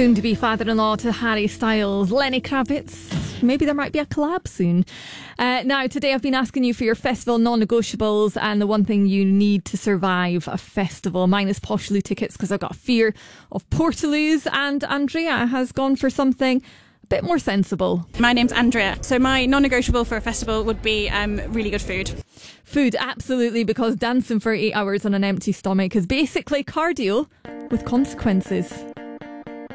Soon to be father-in-law to Harry Styles, Lenny Kravitz. Maybe there might be a collab soon. Now, today I've been asking you for your festival non-negotiables and the one thing you need to survive a festival. Mine is Portaloo tickets because I've got a fear of Portaloos, and Andrea has gone for something a bit more sensible. My name's Andrea. So my non-negotiable for a festival would be really good food. Food, absolutely, because dancing for 8 hours on an empty stomach is basically cardio with consequences.